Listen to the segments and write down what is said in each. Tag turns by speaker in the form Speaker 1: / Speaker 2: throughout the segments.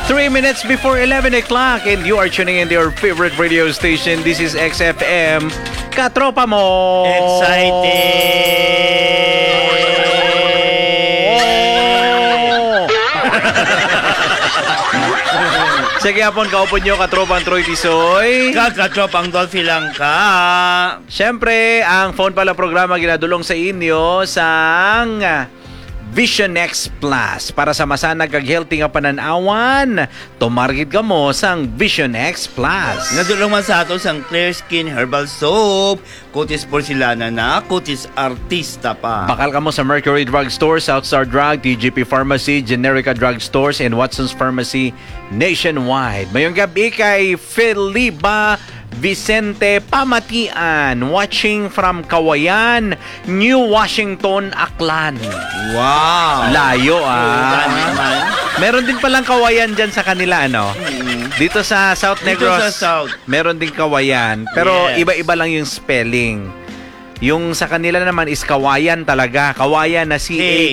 Speaker 1: 3 minutes before 11 o'clock and you are tuning in to your favorite radio station. This is XFM. Katropa mo!
Speaker 2: Excited!
Speaker 1: Sige hapon, kaupon nyo, katropang Troy Tisoy.
Speaker 2: Kakatropang Dolphy lang ka.
Speaker 1: Siyempre, ang phone pala programa ginadulong sa inyo sang Vision X Plus para sa masanag kag healthy nga pananawan. Tumarget ka mo sang Vision X Plus.
Speaker 2: Nadulong man sa ato sang Clear Skin Herbal Soap. Kutis porcelana na, kutis artista pa.
Speaker 1: Bakal ka mo sa Mercury Drug Store, Southstar Drug, TGP Pharmacy, Generica Drug Stores, and Watson's Pharmacy nationwide. Mayong gabi kay Feliba Vicente Pamatian, watching from Kawayan, New Washington, Aklan.
Speaker 2: Wow!
Speaker 1: Layo
Speaker 2: naman.
Speaker 1: Meron din palang Kawayan dyan sa kanila, ano? Dito sa South Negros,
Speaker 2: Dito sa South.
Speaker 1: meron din Kawayan. Pero
Speaker 2: Yes.
Speaker 1: iba-iba lang yung spelling. Yung sa kanila naman is Kawayan talaga. Kawayan na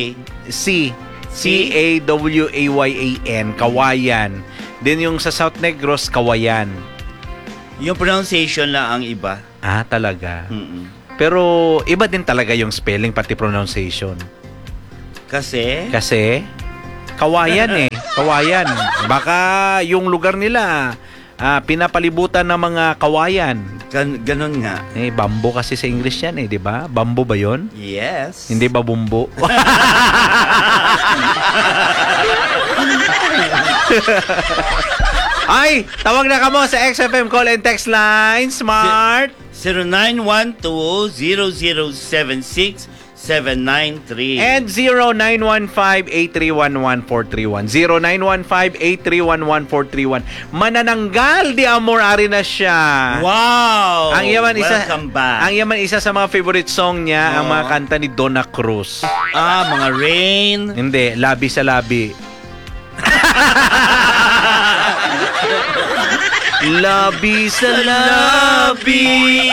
Speaker 1: C-A-W-A-Y-A-N. Kawayan. Then yung sa South Negros, Kawayan.
Speaker 2: Yung pronunciation lang ang iba.
Speaker 1: Ah, talaga.
Speaker 2: Mm-mm.
Speaker 1: Pero iba din talaga yung spelling pati pronunciation.
Speaker 2: Kasi
Speaker 1: Kawayan Kawayan. Baka yung lugar nila pinapalibutan ng mga kawayan.
Speaker 2: ganun nga.
Speaker 1: Bambo kasi sa English yan di ba? Bambo ba yon?
Speaker 2: Yes.
Speaker 1: Hindi ba bumbo? Ay, tawag na kamo sa XFM call and text line, Smart.
Speaker 2: 0912-0076-793.
Speaker 1: And 0915-831-1431. 0915-831-1431. Manananggal di amor ari na siya.
Speaker 2: Wow!
Speaker 1: Ang yaman
Speaker 2: Welcome back.
Speaker 1: Ang yaman isa sa mga favorite song niya, ang mga kanta ni Donna Cruz.
Speaker 2: Mga Rain.
Speaker 1: Hindi, Labi sa Labi. Labi sa labi.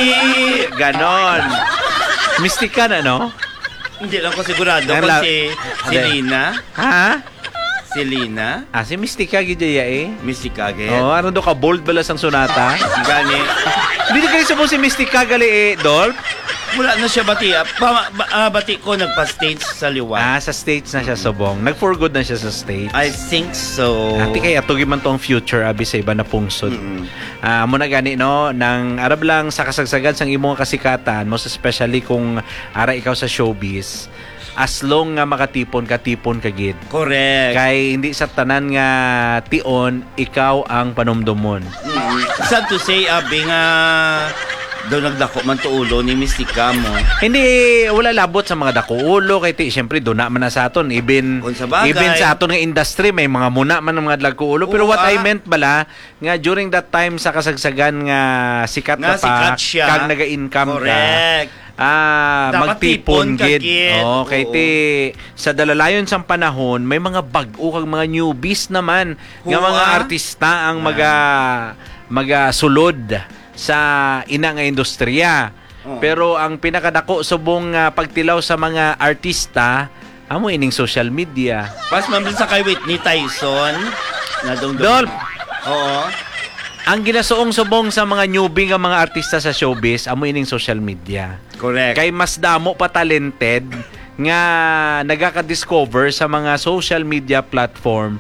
Speaker 1: Ganon. Mistika na, no?
Speaker 2: Hindi lang ko sigurado
Speaker 1: Ang
Speaker 2: kung
Speaker 1: la-
Speaker 2: si Lina.
Speaker 1: Ha?
Speaker 2: Si Lina.
Speaker 1: Si Mistika gidya
Speaker 2: Mystic Kage.
Speaker 1: ano do ka bold balas ang sonata?
Speaker 2: Gani.
Speaker 1: Hindi kayo supong si Mistika gali Dolph?
Speaker 2: Wala na siya bati. Bati ko nagpa-stage sa Liwan.
Speaker 1: Sa States na siya subong. Nag-for good na siya sa States.
Speaker 2: I think so.
Speaker 1: Ati kaya tugi man tong future abi sa iba na pungsod. Muna gani no nang arab lang sa kasagsagan sang imong kasikatan, most especially kung ara ikaw sa showbiz. As long nga makatipon ka gid.
Speaker 2: Correct.
Speaker 1: Kay hindi sa tanan nga tion ikaw ang panumdumon.
Speaker 2: Sad to say, abi nga doon nagdako man to ulo ni Mystica mo.
Speaker 1: Hindi wala labot sa mga dakuulo kay ti syempre do na man na sa aton even
Speaker 2: Kung sa bagay.
Speaker 1: even sa aton nga industry may mga muna man ng mga dakuulo pero what I meant bala nga during that time sa kasagsagan nga sikat na pa
Speaker 2: sikat siya.
Speaker 1: kag naga-income
Speaker 2: Correct.
Speaker 1: ka
Speaker 2: Dapat
Speaker 1: magtipon
Speaker 2: tipon ka,
Speaker 1: gid.
Speaker 2: gid.
Speaker 1: Kay ti sa dalalayon sang panahon may mga bag-o kag mga newbies naman nga mga artista ang maga sulod sa ina nga industriya. Pero ang pinakadako subong pagtilaw sa mga artista amo ining social media.
Speaker 2: Pas mambil sa kay Whitney Tyson na
Speaker 1: Dolph,
Speaker 2: Oo.
Speaker 1: ang ginasuong subong sa mga newbie nga mga artista sa showbiz amo ining social media.
Speaker 2: Correct.
Speaker 1: Kay mas damo pa talented nga nagaka-discover sa mga social media platform.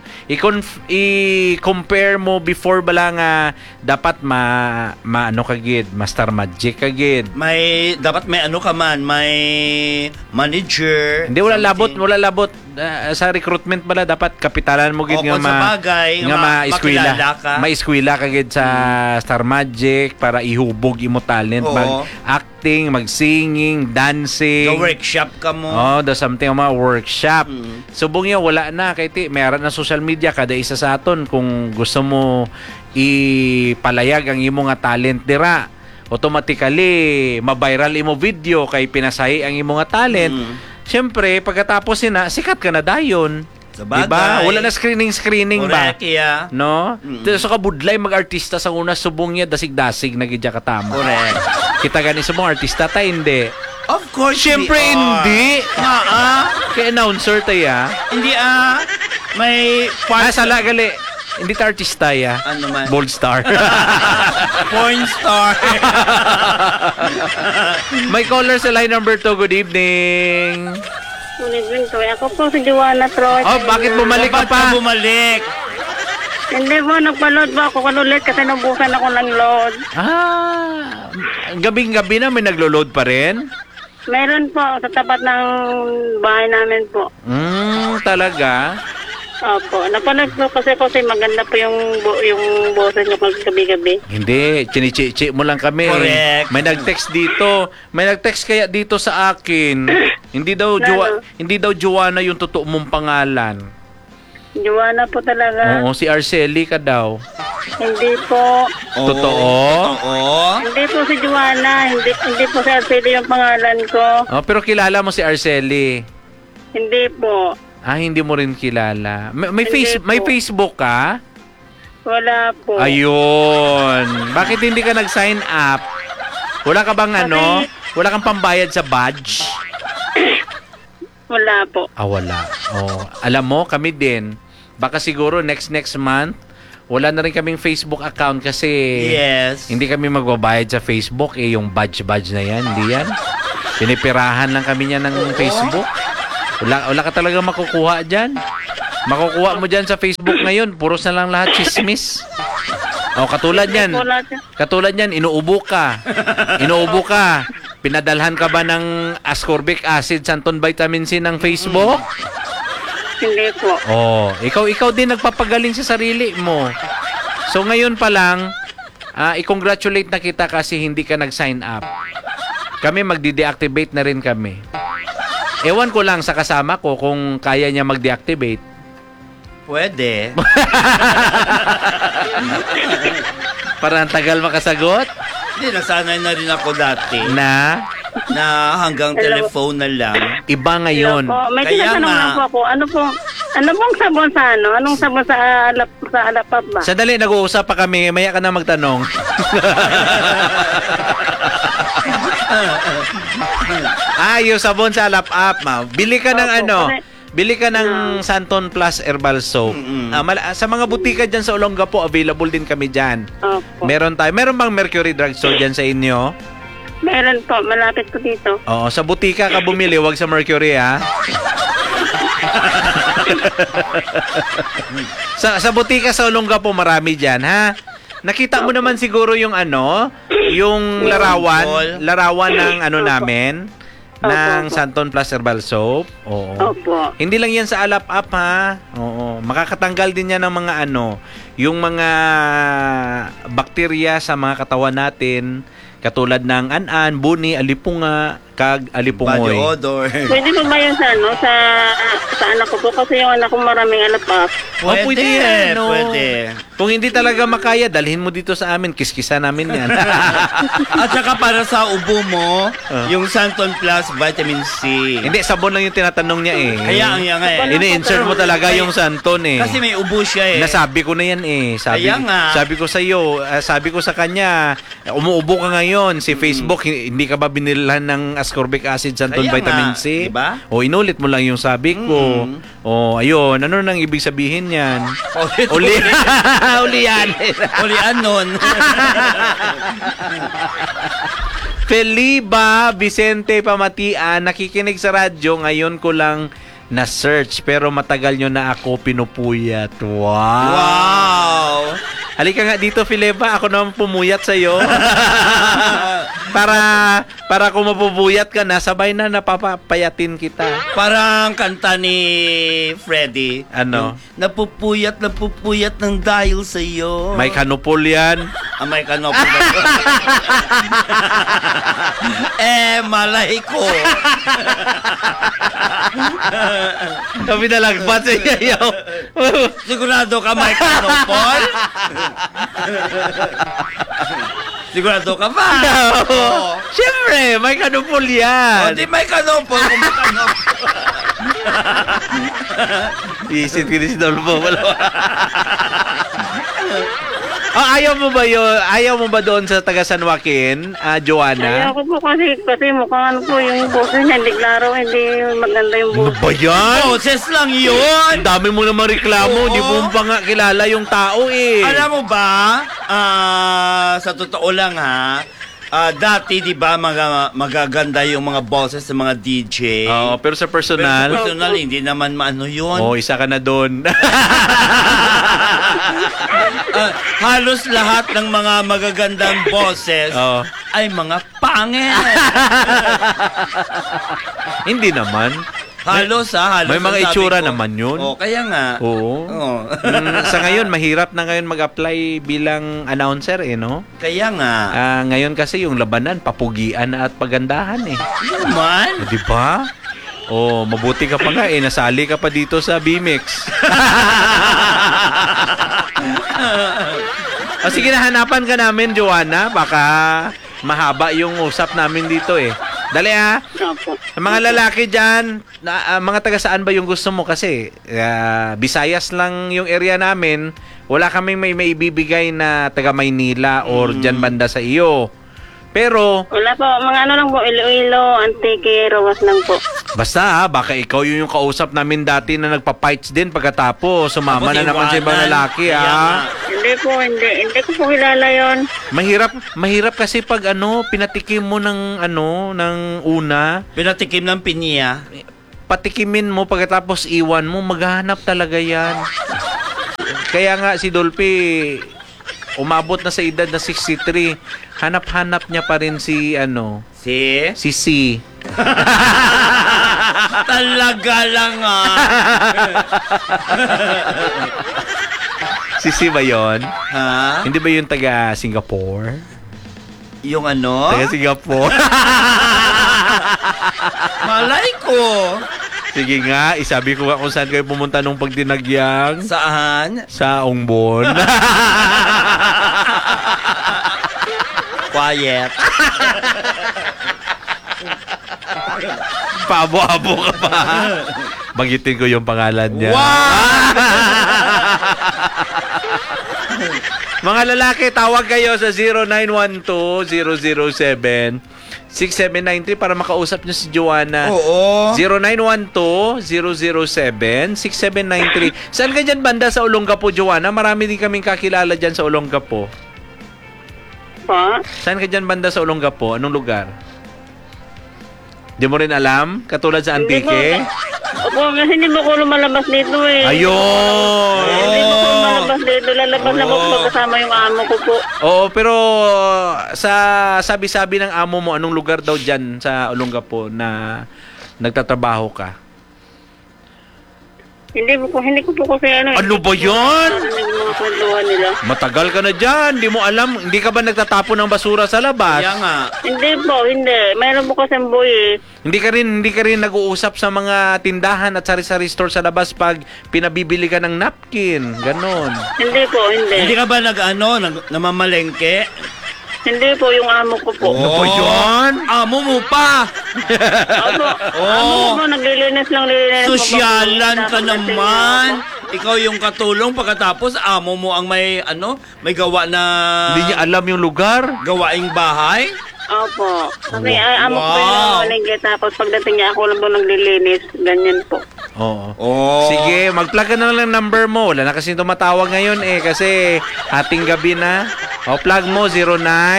Speaker 1: I-compare mo before bala nga dapat ano kagid, master magic kagid.
Speaker 2: Dapat may ano ka man, may manager.
Speaker 1: Hindi wala
Speaker 2: something.
Speaker 1: labot sa recruitment bala dapat kapitalan mo gid nga
Speaker 2: kung sa bagay,
Speaker 1: nga
Speaker 2: makilala ka.
Speaker 1: ma-eskwela ka gid sa Star Magic para ihubog imo talent mag acting, mag-singing, dancing.
Speaker 2: Workshop ka mo.
Speaker 1: The something mga workshop. Subong niya wala na kay ti meron na social media kada isa sa aton kung gusto mo ipalayag ang imo nga talent dira. Automatically ma-viral imo video kay pinasahi ang imo nga talent. Siyempre, pagkatapos sikat ka na dayon.
Speaker 2: Sa bagay.
Speaker 1: Diba? Wala na screening ba?
Speaker 2: Correct, yeah.
Speaker 1: No? So kabudlay mag-artista sa una subong niya dasig-dasig na gidya katama.
Speaker 2: Correct.
Speaker 1: Kita gani subong artista ta hindi.
Speaker 2: Of course,
Speaker 1: Siyempre
Speaker 2: we are.
Speaker 1: hindi. Kay announcer tayo
Speaker 2: Hindi May part
Speaker 1: sala gali. Hindi ta artista, ya.
Speaker 2: Ano man?
Speaker 1: Bold star.
Speaker 2: Porn star.
Speaker 1: May caller sa line number 2. Good evening.
Speaker 3: Good evening, Troy. Ako po si Joanna Troy.
Speaker 1: Oh, bakit bumalik ka
Speaker 2: Ba't
Speaker 1: pa?
Speaker 2: ka bumalik?
Speaker 3: Hindi po, nagpa-load po ako kanulit kasi nabusan ako ng load.
Speaker 1: Ah, gabing-gabi na may naglo-load pa rin?
Speaker 3: Meron po sa tapat ng bahay namin po.
Speaker 1: Talaga?
Speaker 3: Opo. Napanood po kasi maganda po yung boses niyo pag gabi-gabi.
Speaker 1: Hindi, chinichi mo lang kami.
Speaker 2: Correct.
Speaker 1: May nag-text dito. May nag-text kaya dito sa akin. Hindi daw Joanna yung totoo mong pangalan.
Speaker 3: Joanna po talaga.
Speaker 1: Oo, si Arceli ka daw.
Speaker 3: Hindi po.
Speaker 1: Totoo?
Speaker 2: Oo.
Speaker 3: Hindi po si Joanna. Hindi po si Arceli yung pangalan ko.
Speaker 1: Oh, pero kilala mo si Arceli.
Speaker 3: Hindi po.
Speaker 1: Hindi mo rin kilala. May
Speaker 3: Hindi po.
Speaker 1: may Facebook ka?
Speaker 3: Wala po.
Speaker 1: Ayun. Bakit hindi ka nag-sign up? Wala ka bang wala kang pambayad sa badge?
Speaker 3: Wala po.
Speaker 1: Wala. Oh, alam mo, kami din. Baka siguro next month, wala na rin kaming Facebook account kasi
Speaker 2: Yes.
Speaker 1: hindi kami magbabayad sa Facebook. Yung badge na yan, hindi yan. Pinipirahan lang kami niya ng Facebook. Wala ka talaga makukuha dyan. Makukuha mo dyan sa Facebook ngayon, puros na lang lahat chismis. Katulad yan. Katulad yan, inuubo ka. Pinadalhan ka ba ng ascorbic acid, santon vitamin C ng Facebook?
Speaker 3: Hindi po.
Speaker 1: Ikaw din nagpapagaling sa sarili mo. So ngayon pa lang, i-congratulate na kita kasi hindi ka nag-sign up. Kami magdi-deactivate na rin kami. Ewan ko lang sa kasama ko kung kaya niya mag-deactivate.
Speaker 2: Pwede.
Speaker 1: Parang tagal makasagot
Speaker 2: Hindi, nasanay na rin ako dati.
Speaker 1: na
Speaker 2: Na hanggang telephone na lang.
Speaker 1: iba ngayon.
Speaker 3: Po. May
Speaker 2: Kaya
Speaker 3: tinatanong
Speaker 2: nga.
Speaker 3: lang po ako. Ano pong sabon sa ano? Anong sabon sa alapap ba?
Speaker 1: Sandali, nag-uusap pa kami. Maya ka na magtanong. Yung sabon sa lap-up, ma. Bili ka ng bili ka ng Santon Plus Herbal Soap. Sa mga butika dyan sa Olongapo, available din kami dyan.
Speaker 3: Opo.
Speaker 1: Meron bang Mercury Drugstore dyan sa inyo?
Speaker 3: Meron po. Malapit po dito.
Speaker 1: Oo, sa butika ka bumili, wag sa Mercury, ha? sa butika sa Olongapo, marami dyan, ha? Nakita mo naman siguro yung yung larawan ng namin, ng Santon Plus Herbal Soap. Oo.
Speaker 3: Opo.
Speaker 1: Hindi lang yan sa alap-up, ha? Oo. Makakatanggal din yan ng mga yung mga bakterya sa mga katawan natin, katulad ng an-an, buni, alipunga, kag alipungoy.
Speaker 2: Body odor.
Speaker 3: Pwede po ba yun sa anak ko po? Kasi yung anak ko maraming alapap.
Speaker 1: Pwede yan, no?
Speaker 2: Pwede.
Speaker 1: Kung hindi talaga makaya, dalhin mo dito sa amin. Kiskisa namin yan.
Speaker 2: At saka para sa ubo mo, yung Santon Plus Vitamin C.
Speaker 1: Hindi, sabon lang yung tinatanong niya eh.
Speaker 2: Kaya ang yan
Speaker 1: Ini-insert mo talaga yung Santon eh.
Speaker 2: Kasi may ubo siya eh.
Speaker 1: Nasabi ko na yan eh.
Speaker 2: Kaya nga.
Speaker 1: Sabi ko sa iyo, sabi ko sa kanya, umuubo ka ngayon. Si Facebook, hindi ka ba binilhan ng ascorbic acid, Santon
Speaker 2: Kaya
Speaker 1: vitamin
Speaker 2: nga,
Speaker 1: C?
Speaker 2: diba?
Speaker 1: Inulit mo lang yung sabi ko. Ayun. Ano nang ibig sabihin yan? Uli yan.
Speaker 2: Ulian nun.
Speaker 1: Feliba Vicente Pamatian, nakikinig sa radyo, ngayon ko lang na-search pero matagal nyo na ako pinupuyat. Wow!
Speaker 2: Wow!
Speaker 1: Halika nga dito, Feliba. Ako naman pumuyat sa'yo. para kung mapupuyat ka na, sabay na napapayatin kita.
Speaker 2: Parang kanta ni Freddy.
Speaker 1: Ano?
Speaker 2: Napupuyat ng dahil sa iyo.
Speaker 1: May kanupol yan.
Speaker 2: May kanopol. Malay ko.
Speaker 1: Kami nalagpat sa iyo.
Speaker 2: Sigurado ka may kanopol? Sigurado ka ba?
Speaker 1: No. Siyempre, may kanupol yan.
Speaker 2: Di may kanopol kung may kanopol.
Speaker 1: Isit ko si Dolfo. Oh, ayaw mo ba yun? Ayaw mo ba doon sa taga San Joaquin, Joanna?
Speaker 3: Ayaw ko po kasi mukhang ano po yung boses niya, hindi klaro, hindi maganda yung
Speaker 1: Ano
Speaker 3: boses.
Speaker 1: ba yan?
Speaker 2: Boses lang yun!
Speaker 1: Ang dami mo naman reklamo.
Speaker 2: Oo.
Speaker 1: Hindi mo pa nga kilala yung tao eh.
Speaker 2: Alam mo ba, sa totoo lang ha, dati di ba magaganda yung mga boses ng mga DJ?
Speaker 1: Oo, pero sa
Speaker 2: Pero
Speaker 1: personal,
Speaker 2: personal, hindi naman maano yun.
Speaker 1: oh, isa ka na doon.
Speaker 2: Halos lahat ng mga magagandang boses
Speaker 1: Oo.
Speaker 2: ay mga pangit.
Speaker 1: Hindi naman.
Speaker 2: Halos halos.
Speaker 1: May mga
Speaker 2: ang sabi
Speaker 1: itsura
Speaker 2: ko.
Speaker 1: naman yun.
Speaker 2: Oh, kaya nga.
Speaker 1: Oo.
Speaker 2: Oo.
Speaker 1: Sa ngayon, mahirap na ngayon mag-apply bilang announcer eh, no?
Speaker 2: Kaya nga.
Speaker 1: Ngayon kasi yung labanan, papugian at pagandahan eh.
Speaker 2: Naman.
Speaker 1: Di ba? Oh, mabuti ka pa nga eh. Nasali ka pa dito sa BMX. Sige na, hanapan ka namin, Joanna. Baka mahaba yung usap namin dito eh. Dali ha.
Speaker 3: Opo.
Speaker 1: Mga lalaki dyan, mga taga saan ba yung gusto mo? Kasi Visayas lang yung area namin. Wala kaming may ibibigay na taga Maynila or dyan banda sa iyo. Pero,
Speaker 3: Wala po, mga ano lang po, Iloilo, Antique, Rojas lang po.
Speaker 1: basta baka ikaw yung kausap namin dati na nagpa-fights din pagkatapos. Sumama na naman sa ibang
Speaker 2: Iwanan.
Speaker 1: lalaki
Speaker 2: Kaya
Speaker 1: ha.
Speaker 2: nga.
Speaker 3: Hindi po, hindi ko po kilala yon.
Speaker 1: Mahirap kasi pag pinatikim mo ng ng una,
Speaker 2: Pinatikim ng pinya.
Speaker 1: patikimin mo pagkatapos iwan mo, maghahanap talaga yan. Kaya nga si Dolphy, umabot na sa edad na 63, hanap-hanap niya pa rin si
Speaker 2: Si?
Speaker 1: C.
Speaker 2: Talaga lang
Speaker 1: Si C ba yun?
Speaker 2: Ha?
Speaker 1: Hindi ba yung taga Singapore?
Speaker 2: Yung ano?
Speaker 1: Taga Singapore?
Speaker 2: Malay ko.
Speaker 1: Sige nga, isabi ko nga kung saan kayo pumunta nung pagdinagyang
Speaker 2: Saan?
Speaker 1: sa Ongbon.
Speaker 2: Quiet.
Speaker 1: Paabo-abo ka pa. Bagitin ko yung pangalan niya. Mga lalaki, tawag kayo sa 0912-007-6793 para makausap nyo si Joanna.
Speaker 2: Oo.
Speaker 1: 0912-007-6793. Saan ka dyan banda sa Olongapo, Joanna? Marami din kaming kakilala dyan sa Olongapo.
Speaker 3: Pa?
Speaker 1: Saan ka dyan banda sa Olongapo? Anong lugar? Di mo rin alam? Katulad sa Antique?
Speaker 3: Opo, kasi hindi mo ko lumalabas dito eh.
Speaker 1: Ayun!
Speaker 3: Hindi mo ko lumalabas dito. Lalabas lang ako pagkasama yung amo ko po.
Speaker 1: Oo, pero sa sabi-sabi ng amo mo, anong lugar daw dyan sa Olongapo na nagtatrabaho ka?
Speaker 3: Hindi ko po kasi
Speaker 1: Ano ba yan?
Speaker 3: Ano yung mga kwentuhan nila.
Speaker 1: Matagal ka na dyan. Hindi mo alam. Hindi ka ba nagtatapon ng basura sa labas?
Speaker 2: Kaya nga.
Speaker 3: Hindi po, hindi. Mayroon po kasi boy eh.
Speaker 1: Hindi ka rin nag-uusap sa mga tindahan at sari-sari store sa labas pag pinabibili ka ng napkin. Ganon.
Speaker 3: Hindi po,
Speaker 2: Hindi
Speaker 3: hindi.
Speaker 2: ka ba namamalengke?
Speaker 3: Hindi po yung amo ko po.
Speaker 1: Ano ba yun?
Speaker 2: Amo mo pa!
Speaker 3: Opo, amo ko po, naglilinis lang, lilinis po.
Speaker 2: Sosyalan ka
Speaker 3: Tapos
Speaker 2: naman. Ikaw yung katulong pagkatapos amo mo ang may gawa na
Speaker 1: Hindi niya alam yung lugar?
Speaker 2: gawaing bahay.
Speaker 3: Opo. Kasi amo ko po yung
Speaker 2: Wow.
Speaker 3: malingge. Tapos pagdating niya ako lang po naglilinis. Ganyan po.
Speaker 1: Oo.
Speaker 2: Oh.
Speaker 1: Sige, mag-plug ka na lang ng number mo. Wala na kasi tumatawag ngayon eh kasi ating gabi na. O, plug mo 09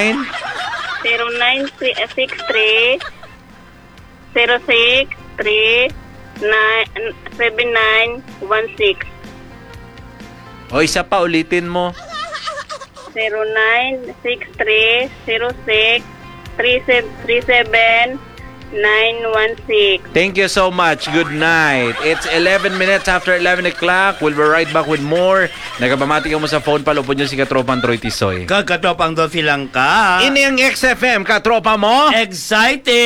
Speaker 3: 0963 063 7916
Speaker 2: Oh.
Speaker 1: O, isa pa, ulitin mo.
Speaker 3: 0963 06 37 916.
Speaker 1: Thank you so much. Good night. It's 11 minutes after 11 o'clock. We'll be right back with more. Nagabamati ka mo sa phone. Palupon nyo si Katropang Troy Tisoy.
Speaker 2: Kagkatopang Dolphy lang ka.
Speaker 1: Ini ang XFM, katropa mo.
Speaker 2: Excited!